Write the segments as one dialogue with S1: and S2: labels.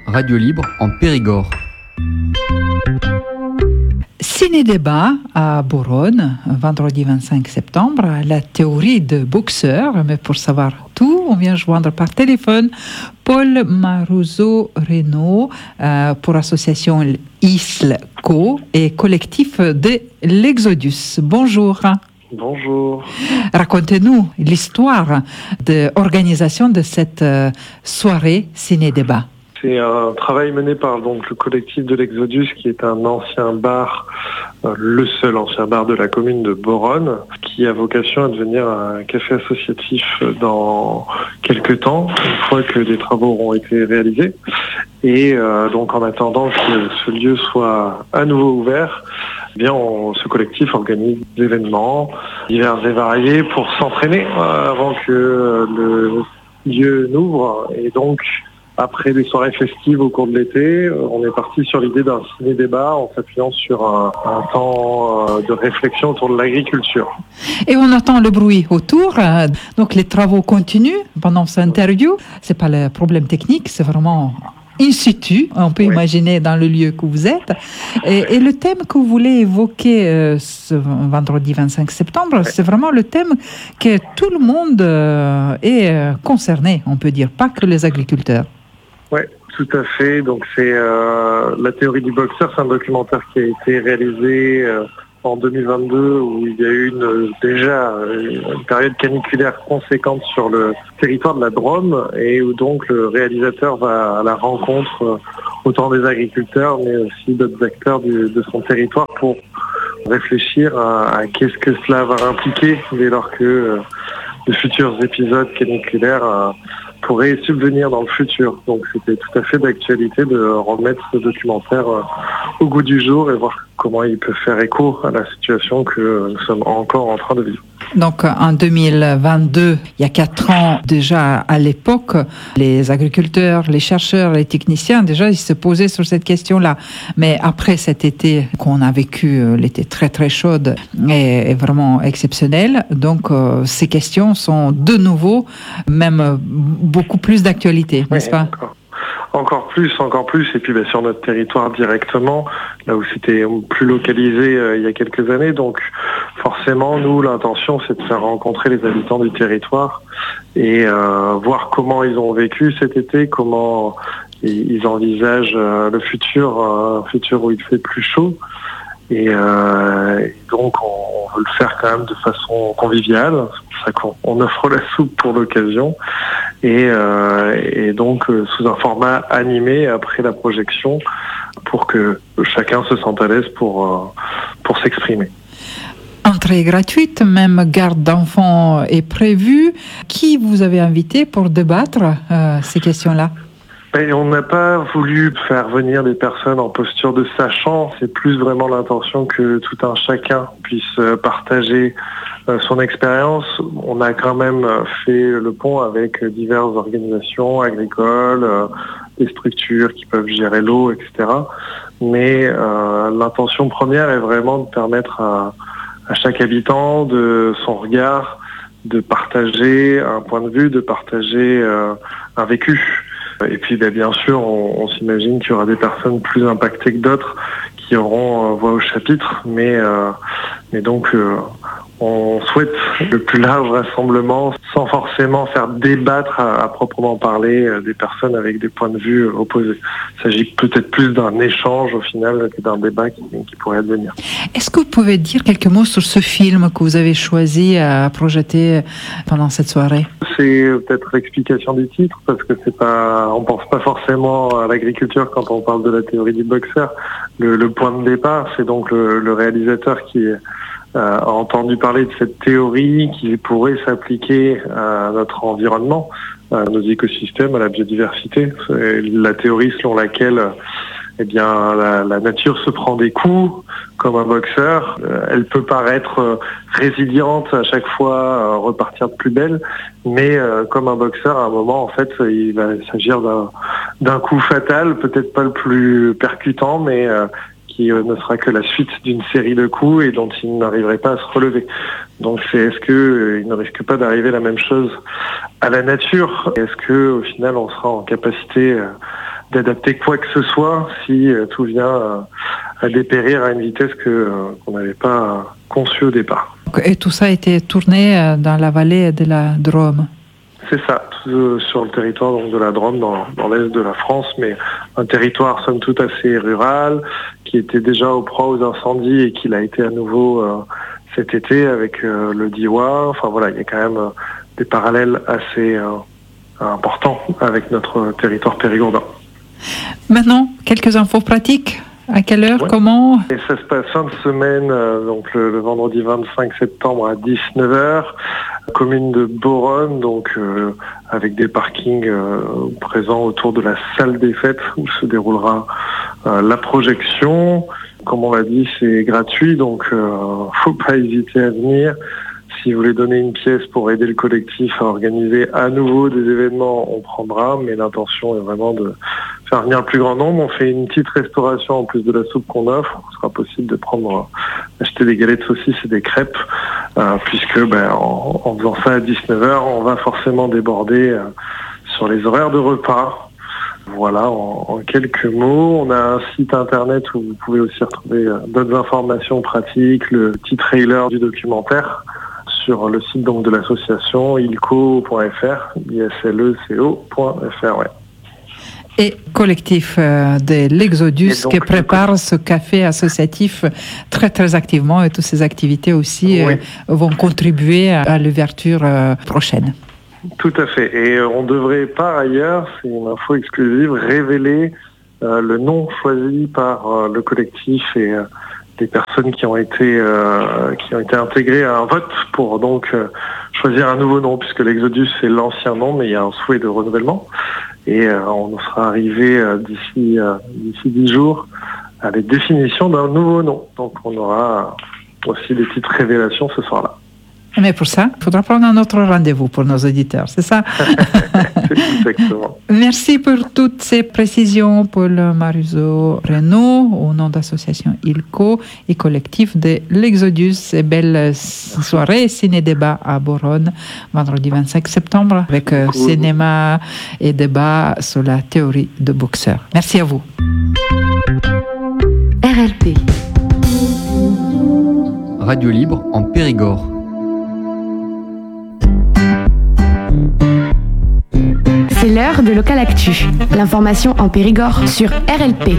S1: radio libre en Périgord.
S2: Ciné-débat à Boronne, vendredi 25 septembre, la théorie de Boxer. Mais pour savoir tout, on vient joindre par téléphone Paul Marouzeau-Renaud pour l'association ISLCO et collectif de l'Exodus. Bonjour.
S3: Bonjour.
S2: Racontez-nous l'histoire de l'organisation de cette soirée ciné-débat.
S3: C'est un travail mené par le collectif de l'Exodus, qui est un ancien bar, le seul ancien bar de la commune de Boronne, qui a vocation à devenir un café associatif dans quelques temps, une fois que des travaux auront été réalisés. Et donc en attendant que ce lieu soit à nouveau ouvert, ce collectif organise des événements divers et variés pour s'entraîner avant que le lieu n'ouvre. Et donc, après des soirées festives au cours de l'été, on est parti sur l'idée d'un ciné-débat en s'appuyant sur un temps de réflexion autour de l'agriculture.
S2: Et on entend le bruit autour, donc les travaux continuent pendant cette interview. C'est pas le problème technique, c'est vraiment in situ, on peut imaginer dans le lieu que vous êtes. Et le thème que vous voulez évoquer ce vendredi 25 septembre, c'est vraiment le thème que tout le monde est concerné, on peut dire, pas que les agriculteurs.
S3: Oui, tout à fait. Donc c'est la théorie du boxeur, c'est un documentaire qui a été réalisé en 2022 où il y a eu déjà une période caniculaire conséquente sur le territoire de la Drôme et où donc le réalisateur va à la rencontre autant des agriculteurs mais aussi d'autres acteurs de son territoire pour réfléchir à qu'est-ce que cela va impliquer dès lors que de futurs épisodes caniculaires pourraient subvenir dans le futur. Donc c'était tout à fait d'actualité de remettre ce documentaire au goût du jour et voir comment il peut faire écho à la situation que nous sommes encore en train de vivre.
S2: Donc en 2022, il y a 4 ans déjà à l'époque, les agriculteurs, les chercheurs, les techniciens, déjà ils se posaient sur cette question-là. Mais après cet été qu'on a vécu, l'été très très chaude et vraiment exceptionnel, donc ces questions sont de nouveau même beaucoup plus d'actualité, n'est-ce pas ?
S3: Encore plus. Et puis sur notre territoire directement, là où c'était plus localisé il y a quelques années. Donc forcément, nous, l'intention, c'est de faire rencontrer les habitants du territoire et voir comment ils ont vécu cet été, comment ils envisagent le futur, un futur où il fait plus chaud. Et donc on veut le faire quand même de façon conviviale, c'est pour ça qu'on offre la soupe pour l'occasion et donc sous un format animé après la projection pour que chacun se sente à l'aise pour s'exprimer.
S2: Entrée gratuite, même garde d'enfants est prévue. Qui vous avez invité pour débattre ces questions-là ?
S3: Et on n'a pas voulu faire venir des personnes en posture de sachant, c'est plus vraiment l'intention que tout un chacun puisse partager son expérience. On a quand même fait le pont avec diverses organisations agricoles, des structures qui peuvent gérer l'eau, etc. Mais l'intention première est vraiment de permettre à chaque habitant de son regard de partager un point de vue, de partager un vécu. Et puis bien sûr, on s'imagine qu'il y aura des personnes plus impactées que d'autres qui auront voix au chapitre, mais donc on souhaite le plus large rassemblement sans forcément faire débattre à proprement parler des personnes avec des points de vue opposés. Il s'agit peut-être plus d'un échange au final que d'un débat qui pourrait advenir.
S2: Est-ce que vous pouvez dire quelques mots sur ce film que vous avez choisi à projeter pendant cette soirée ?
S3: C'est peut-être l'explication du titre parce que on pense pas forcément à l'agriculture quand on parle de la théorie du boxeur. Le point de départ, c'est donc le réalisateur qui a entendu parler de cette théorie qui pourrait s'appliquer à notre environnement, à nos écosystèmes, à la biodiversité. C'est la théorie selon laquelle la nature se prend des coups comme un boxeur. Elle peut paraître résiliente à chaque fois, repartir de plus belle, mais comme un boxeur, à un moment, en fait, il va s'agir d'un coup fatal, peut-être pas le plus percutant, mais qui ne sera que la suite d'une série de coups et dont il n'arriverait pas à se relever. Donc est-ce qu'il ne risque pas d'arriver la même chose à la nature ? Est-ce qu'au final on sera en capacité d'adapter quoi que ce soit si tout vient à dépérir à une vitesse qu'on n'avait pas conçue au départ.
S2: Et tout ça a été tourné dans la vallée de la Drôme.
S3: C'est ça, sur le territoire donc, de la Drôme, dans l'est de la France, mais un territoire somme toute assez rural, qui était déjà au proie aux incendies et qui l'a été à nouveau cet été avec le Diois. Enfin voilà, il y a quand même des parallèles assez importants avec notre territoire périgourdin.
S2: Maintenant, quelques infos pratiques. À quelle heure, comment?
S3: Et ça se passe fin de semaine, donc le vendredi 25 septembre à 19h, commune de Boronne, donc avec des parkings présents autour de la salle des fêtes où se déroulera la projection. Comme on l'a dit, c'est gratuit, donc faut pas hésiter à venir. Si vous voulez donner une pièce pour aider le collectif à organiser à nouveau des événements, on prendra, mais l'intention est vraiment de faire venir le plus grand nombre. On fait une petite restauration en plus de la soupe qu'on offre. Il sera possible de acheter des galettes saucisses et des crêpes, puisque en faisant ça à 19h, on va forcément déborder sur les horaires de repas. Voilà, en quelques mots, on a un site internet où vous pouvez aussi retrouver d'autres informations pratiques, le petit trailer du documentaire, sur le site donc de l'association ilco.fr, isleco.fr, ouais.
S2: Et collectif de l'Exodus qui prépare ce café associatif très très activement, et toutes ces activités aussi vont contribuer à l'ouverture prochaine.
S3: Tout à fait. Et on devrait par ailleurs, c'est une info exclusive, révéler le nom choisi par le collectif et des personnes qui ont été intégrées à un vote pour donc choisir un nouveau nom, puisque l'Exodus c'est l'ancien nom, mais il y a un souhait de renouvellement. Et on sera arrivé d'ici 10 jours à la définition d'un nouveau nom. Donc on aura aussi des petites révélations ce soir-là.
S2: Mais pour ça, il faudra prendre un autre rendez-vous pour nos auditeurs, c'est ça?
S3: Exactement.
S2: Merci pour toutes ces précisions, Paul Maruseau-Renaud, au nom d'association ILCO et collectif de l'Exodus. Et belle soirée ciné-débat à Boronne, vendredi 25 septembre, avec cinéma et débat sur la théorie de Boxer. Merci à vous.
S4: RLP.
S1: Radio libre en Périgord.
S4: C'est l'heure de Local Actu. L'information en Périgord sur RLP.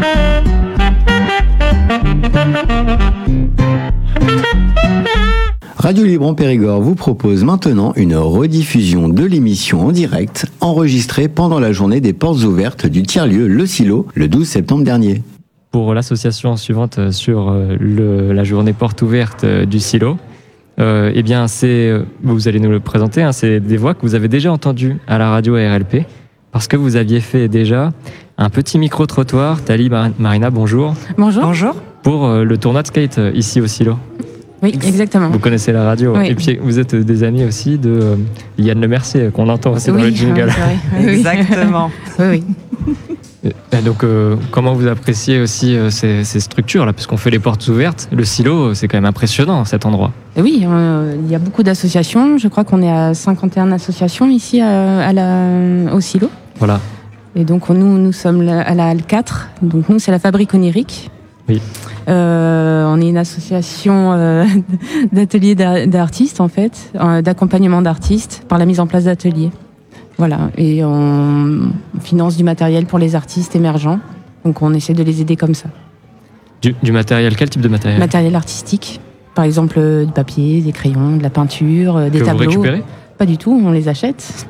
S5: Radio Libre en Périgord vous propose maintenant une rediffusion de l'émission en direct enregistrée pendant la journée des portes ouvertes du tiers-lieu Le Silo le 12 septembre dernier.
S6: Pour l'association suivante sur la journée porte ouverte du Silo, eh bien, vous allez nous le présenter, c'est des voix que vous avez déjà entendues à la radio RLP, parce que vous aviez fait déjà un petit micro-trottoir. Thalie, Marina, bonjour.
S7: Bonjour. Bonjour.
S6: Pour le tournoi de skate ici au Silo.
S7: Oui, exactement.
S6: Vous connaissez la radio. Oui. Et puis, vous êtes des amis aussi de Yann Lemercier, qu'on entend aussi dans le jingle.
S7: Oui, exactement. Oui.
S6: Et donc, comment vous appréciez aussi ces structures-là, puisqu'on fait les portes ouvertes. Le Silo, c'est quand même impressionnant, cet endroit.
S7: Oui, il y a beaucoup d'associations. Je crois qu'on est à 51 associations ici au Silo.
S6: Voilà.
S7: Et donc, nous sommes à la Halle 4. Donc, nous, c'est la Fabrique Onirique.
S6: Oui.
S7: On est une association d'ateliers d'artistes, en fait, d'accompagnement d'artistes par la mise en place d'ateliers. Voilà, et on finance du matériel pour les artistes émergents. Donc on essaie de les aider comme ça.
S6: Du matériel, quel type de matériel?
S7: Matériel artistique. Par exemple, du papier, des crayons, de la peinture, des tableaux.
S6: Que vous récupérez?
S7: Pas du tout, on les achète.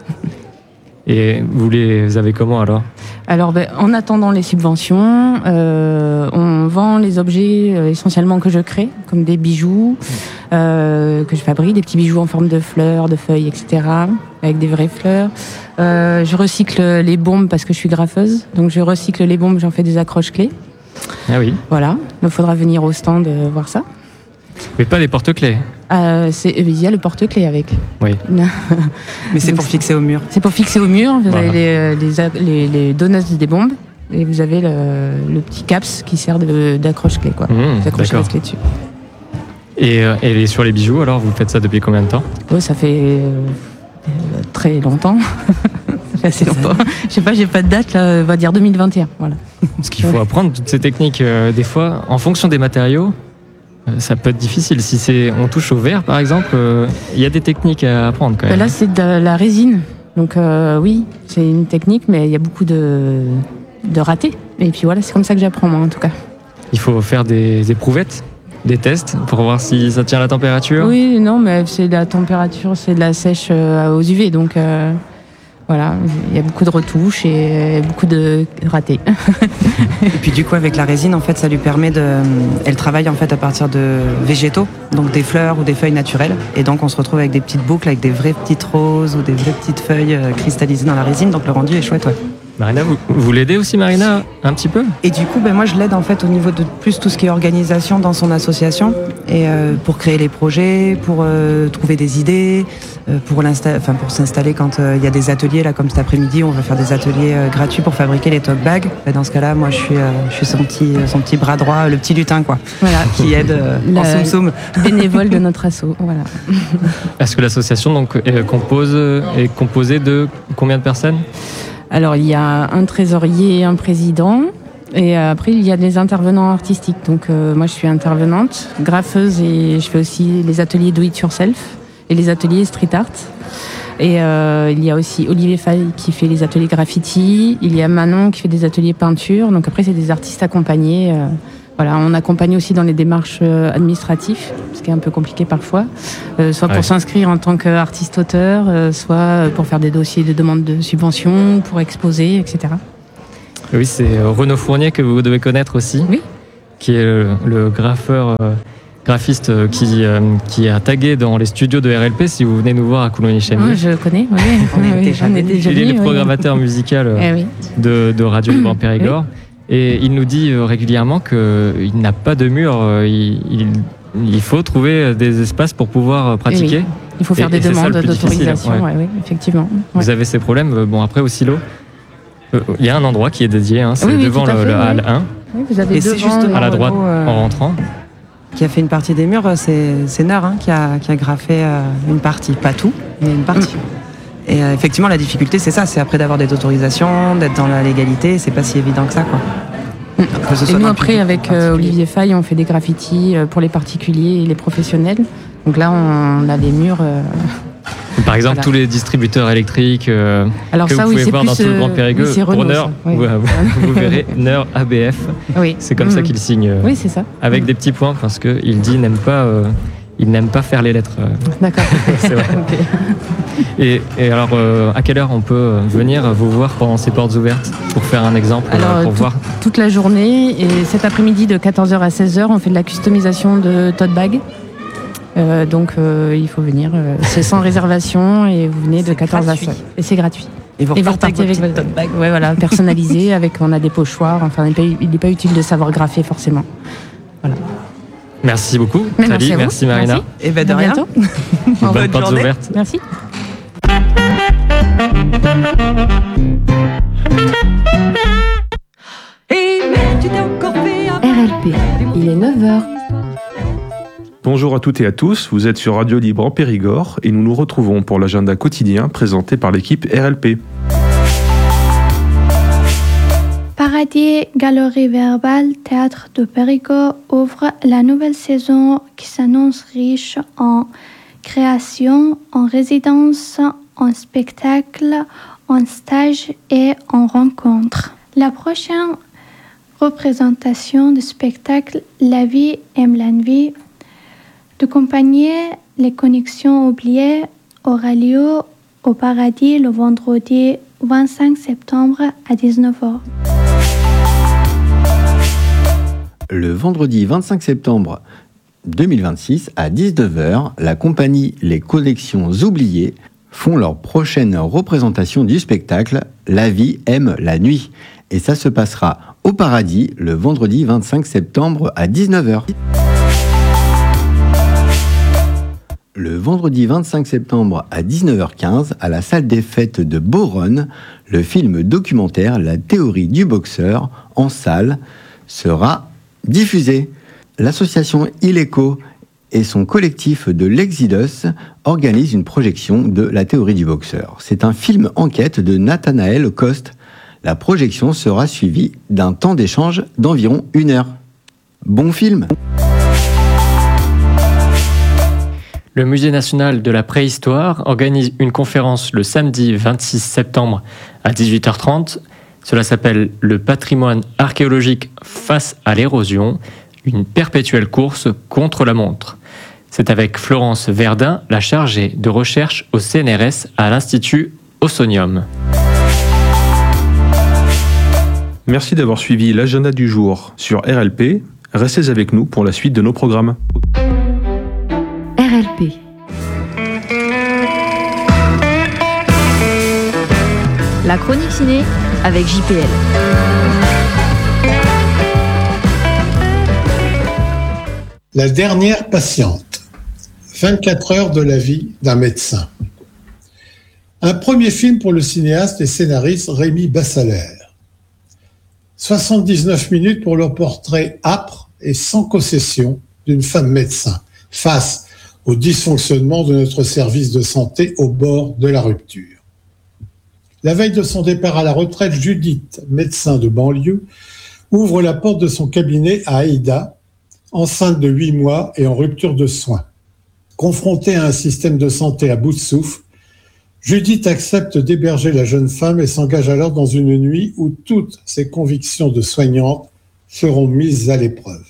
S6: Et vous les avez comment alors?
S7: Alors, en attendant les subventions, on vend les objets essentiellement que je crée, comme des bijoux que je fabrique, des petits bijoux en forme de fleurs, de feuilles, etc., avec des vraies fleurs. Je recycle les bombes parce que je suis graffeuse, donc je recycle les bombes, j'en fais des accroches-clés.
S6: Ah oui.
S7: Voilà, il faudra venir au stand voir ça.
S6: Mais pas des porte-clés.
S7: Il y a le porte-clés avec.
S6: Oui.
S8: Mais c'est pour fixer au mur.
S7: C'est pour fixer au mur. Vous avez les donuts des bombes et vous avez le petit caps qui sert d'accroche-clé, quoi. Vous accrochez la clé dessus.
S6: Et sur les bijoux, alors, vous faites ça depuis combien de temps?
S7: Ça fait très longtemps. Ça Là, je sais pas, j'ai pas de date, là, on va dire 2021. Voilà.
S6: Parce qu'il faut apprendre toutes ces techniques, des fois, en fonction des matériaux. Ça peut être difficile. Si on touche au verre, par exemple, il y a des techniques à apprendre quand même.
S7: Là, c'est de la résine. Donc oui, c'est une technique, mais il y a beaucoup de ratés. Et puis voilà, c'est comme ça que j'apprends, moi, en tout cas.
S6: Il faut faire des éprouvettes, des tests, pour voir si ça tient la température.
S7: Oui, non, mais c'est de la température, c'est de la sèche aux UV. Donc voilà, il y a beaucoup de retouches et beaucoup de ratés.
S8: Et puis du coup, avec la résine, en fait, ça lui permet elle travaille en fait à partir de végétaux, donc des fleurs ou des feuilles naturelles. Et donc, on se retrouve avec des petites boucles, avec des vraies petites roses ou des vraies petites feuilles cristallisées dans la résine. Donc, le rendu est chouette, ouais.
S6: Marina, vous l'aidez aussi, Marina, un petit peu ?
S8: Et du coup, moi, je l'aide en fait au niveau de plus tout ce qui est organisation dans son association, et pour créer les projets, pour trouver des idées, pour s'installer quand il y a des ateliers. Là, comme cet après-midi, on va faire des ateliers gratuits pour fabriquer les tote bags. Et dans ce cas-là, moi, je suis son petit bras droit, le petit lutin, quoi,
S7: voilà,
S8: qui aide en soum-soum.
S7: Bénévole de notre asso. Voilà.
S6: Est-ce que l'association donc est composée de combien de personnes ?
S7: Alors, il y a un trésorier et un président. Et après, il y a des intervenants artistiques. Donc, moi, je suis intervenante, graffeuse, et je fais aussi les ateliers do it yourself et les ateliers street art. Et il y a aussi Olivier Faye qui fait les ateliers graffiti. Il y a Manon qui fait des ateliers peinture. Donc après, c'est des artistes accompagnés. Voilà, on accompagne aussi dans les démarches administratives, ce qui est un peu compliqué parfois, soit pour s'inscrire en tant qu'artiste-auteur, soit pour faire des dossiers de demande de subvention, pour exposer, etc.
S6: Oui, c'est Renaud Fournier que vous devez connaître aussi,
S7: oui,
S6: qui est le graphiste qui a tagué dans les studios de RLP, si vous venez nous voir à Coulommiers-Chamiers.
S7: Oui, je connais, j'en ai déjà
S6: Il est
S7: venu,
S6: le programmateur musical de Radio Libre en Périgord. Oui. Et il nous dit régulièrement qu'il n'a pas de mur, il faut trouver des espaces pour pouvoir pratiquer.
S7: Oui. Il faut faire des demandes d'autorisation, oui, effectivement.
S6: Vous avez ces problèmes. Bon, après, au silo, il y a un endroit qui est dédié, c'est devant le Hall 1.
S7: Oui, vous avez
S8: c'est justement
S6: à la droite en rentrant.
S8: Qui a fait une partie des murs, c'est Neur qui a graffé une partie, pas tout, mais une partie. Et effectivement, la difficulté, c'est ça, c'est après d'avoir des autorisations, d'être dans la légalité, c'est pas si évident que ça, quoi.
S7: Et nous, après, avec Olivier Faye, on fait des graffitis pour les particuliers et les professionnels. Donc là, on a des murs...
S6: Par exemple, tous les distributeurs électriques
S7: alors
S6: que
S7: ça,
S6: vous pouvez voir dans tout le Grand Périgueux, pour Neur, vous verrez Neur ABF.
S7: Oui.
S6: C'est comme ça qu'il signe.
S7: Oui, c'est ça.
S6: Avec des petits points, parce qu'il dit il n'aime pas faire les lettres.
S7: D'accord.
S6: C'est vrai. Okay. Et alors, à quelle heure on peut venir vous voir pendant ces portes ouvertes pour faire un exemple, pour voir
S7: toute la journée, et cet après-midi de 14h à 16h, on fait de la customisation de tote bag. Donc il faut venir, c'est sans réservation, et vous venez de 14 à 16. Et c'est gratuit.
S8: Et vous repartez avec votre
S7: tote bag. Ouais, voilà, personnalisé, on a des pochoirs. Enfin, il n'est pas utile de savoir graffer forcément. Voilà.
S6: Merci beaucoup. Salut, merci Marina.
S7: Merci.
S8: Et de rien.
S6: Bonne porte ouverte.
S7: Merci.
S4: RLP, il est 9h.
S9: Bonjour à toutes et à tous, vous êtes sur Radio Libre en Périgord et nous nous retrouvons pour l'agenda quotidien présenté par l'équipe RLP.
S10: Paradis Galerie Verbale Théâtre de Périgord ouvre la nouvelle saison qui s'annonce riche en création, en résidence, en spectacle, en stage et en rencontre. La prochaine représentation du spectacle La vie aime la vie de compagnie Les Connexions oubliées aura lieu au Paradis le vendredi 25 septembre à 19h.
S5: Le vendredi 25 septembre 2026 à 19h, la compagnie Les Connexions oubliées font leur prochaine représentation du spectacle La vie aime la nuit. Et ça se passera au Paradis le vendredi 25 septembre à 19h. Le vendredi 25 septembre à 19h15, à la salle des fêtes de Beauronne, le film documentaire La théorie du boxeur en salle sera diffusé. L'association Ileco et son collectif de l'Exodus organisent une projection de La théorie du boxeur. C'est un film enquête de Nathanaël Coste. La projection sera suivie d'un temps d'échange d'environ 1 heure. Bon film!
S6: Le Musée national de la préhistoire organise une conférence le samedi 26 septembre à 18h30. Cela s'appelle « Le patrimoine archéologique face à l'érosion, une perpétuelle course contre la montre ». C'est avec Florence Verdun, la chargée de recherche au CNRS à l'Institut Ausonium.
S9: Merci d'avoir suivi l'agenda du jour sur RLP. Restez avec nous pour la suite de nos programmes.
S4: RLP.
S11: La chronique ciné avec JPL.
S12: La dernière patiente. 24 heures de la vie d'un médecin. Un premier film pour le cinéaste et scénariste Rémi Bassalaire. 79 minutes pour le portrait âpre et sans concession d'une femme médecin face au dysfonctionnement de notre service de santé au bord de la rupture. La veille de son départ à la retraite, Judith, médecin de banlieue, ouvre la porte de son cabinet à Aïda, enceinte de 8 mois et en rupture de soins. Confrontée à un système de santé à bout de souffle, Judith accepte d'héberger la jeune femme et s'engage alors dans une nuit où toutes ses convictions de soignante seront mises à l'épreuve.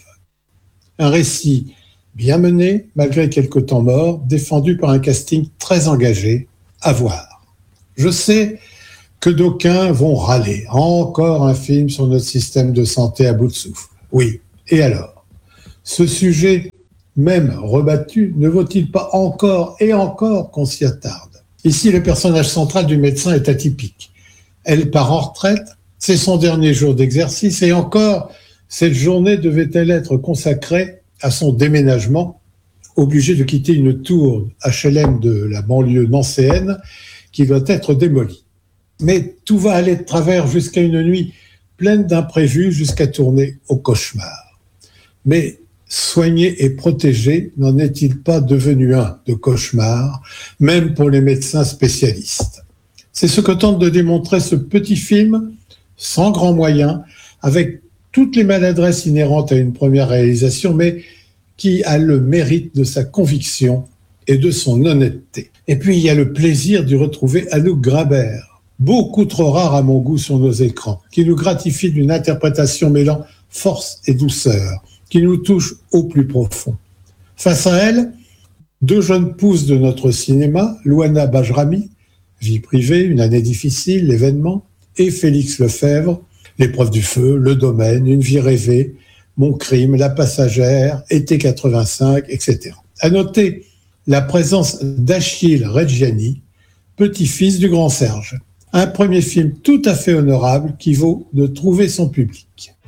S12: Un récit bien mené, malgré quelques temps morts, défendu par un casting très engagé, à voir. Je sais que d'aucuns vont râler. Encore un film sur notre système de santé à bout de souffle. Oui, et alors ? Ce sujet, même rebattu, ne vaut-il pas encore et encore qu'on s'y attarde ? Ici, le personnage central du médecin est atypique. Elle part en retraite, c'est son dernier jour d'exercice, et encore, cette journée devait-elle être consacrée à son déménagement, obligé de quitter une tour HLM de la banlieue nancéenne qui doit être démolie. Mais tout va aller de travers jusqu'à une nuit pleine d'imprévus, jusqu'à tourner au cauchemar. Mais soigner et protéger n'en est-il pas devenu un de cauchemar, même pour les médecins spécialistes? C'est ce que tente de démontrer ce petit film, sans grands moyens, avec toutes les maladresses inhérentes à une première réalisation, mais qui a le mérite de sa conviction et de son honnêteté. Et puis il y a le plaisir d'y retrouver Anouk Grimbert, beaucoup trop rare à mon goût sur nos écrans, qui nous gratifie d'une interprétation mêlant force et douceur, qui nous touche au plus profond. Face à elle, 2 jeunes pousses de notre cinéma, Louana Bajrami, vie privée, une année difficile, l'événement, et Félix Lefebvre, l'épreuve du feu, le domaine, une vie rêvée, mon crime, la passagère, été 85, etc. À noter la présence d'Achille Reggiani, petit-fils du grand Serge. Un premier film tout à fait honorable qui vaut de trouver son public.